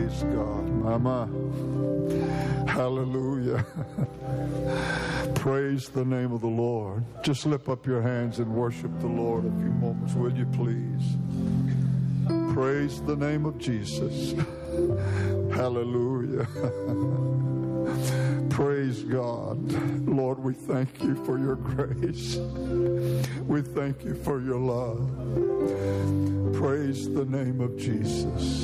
Praise God. Mama. Hallelujah. Praise the name of the Lord. Just lift up your hands and worship the Lord a few moments, will you please? Praise the name of Jesus. Hallelujah. Praise God. Lord, we thank you for your grace. We thank you for your love. Praise the name of Jesus.